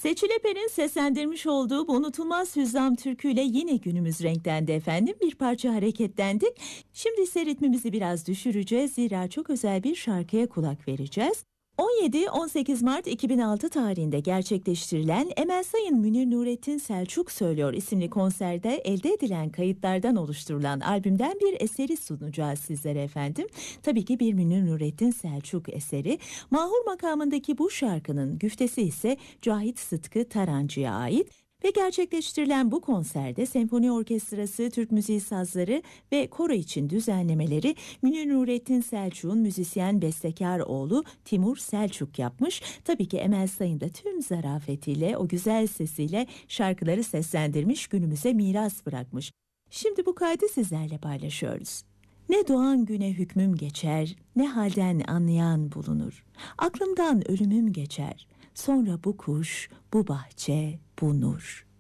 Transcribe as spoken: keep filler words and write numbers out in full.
Seçil Epe'nin seslendirmiş olduğu bu unutulmaz Hüzzam türküyle yine günümüz renklendi efendim. Bir parça hareketlendik. Şimdi ise ritmimizi biraz düşüreceğiz. Zira çok özel bir şarkıya kulak vereceğiz. on yedi on sekiz Mart iki bin altı tarihinde gerçekleştirilen Emel Sayın Münir Nurettin Selçuk Söylüyor isimli konserde elde edilen kayıtlardan oluşturulan albümden bir eseri sunacağız sizlere efendim. Tabii ki bir Münir Nurettin Selçuk eseri. Mahur makamındaki bu şarkının güftesi ise Cahit Sıtkı Tarancı'ya ait. Ve gerçekleştirilen bu konserde senfoni orkestrası, Türk müziği sazları ve koro için düzenlemeleri Münir Nurettin Selçuk'un müzisyen bestekar oğlu Timur Selçuk yapmış. Tabii ki Emel Sayın da tüm zarafetiyle, o güzel sesiyle şarkıları seslendirmiş, günümüze miras bırakmış. Şimdi bu kaydı sizlerle paylaşıyoruz. Ne doğan güne hükmüm geçer, ne halden anlayan bulunur. Aklımdan ölümüm geçer, sonra bu kuş, bu bahçe, bu nur.